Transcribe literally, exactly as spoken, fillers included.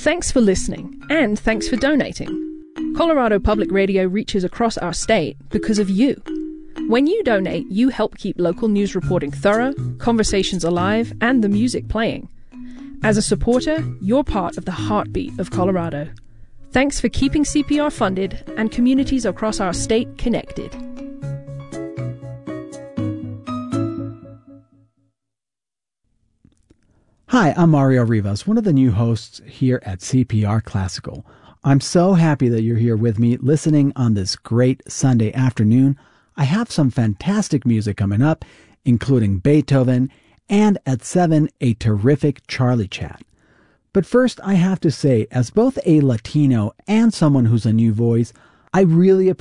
Thanks for listening, and thanks for donating. Colorado Public Radio reaches across our state because of you. When you donate, you help keep local news reporting thorough, conversations alive, and the music playing. As a supporter, you're part of the heartbeat of Colorado. Thanks for keeping C P R funded and communities across our state connected. Hi, I'm Mario Rivas, one of the new hosts here at C P R Classical. I'm so happy that you're here with me listening on this great Sunday afternoon. I have some fantastic music coming up, including Beethoven, and at seven, a terrific Charlie Chat. But first, I have to say, as both a Latino and someone who's a new voice, I really appreciate